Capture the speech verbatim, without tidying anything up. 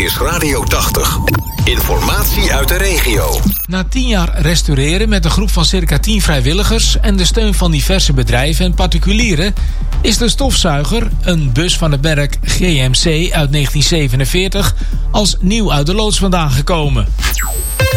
is Radio tachtig. Informatie uit de regio. Na tien jaar restaureren met een groep van circa tien vrijwilligers en de steun van diverse bedrijven en particulieren is de stofzuiger, een bus van het merk G M C uit negentien zevenenveertig, als nieuw uit de loods vandaan gekomen.